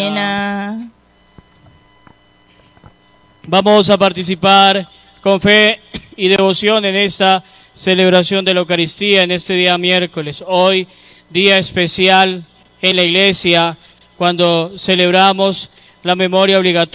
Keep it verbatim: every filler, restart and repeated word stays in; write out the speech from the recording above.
cena. Vamos a participar con fe y devoción en esta celebración de la Eucaristía, en este día miércoles. Hoy, día especial en la Iglesia, cuando celebramos la memoria obligatoria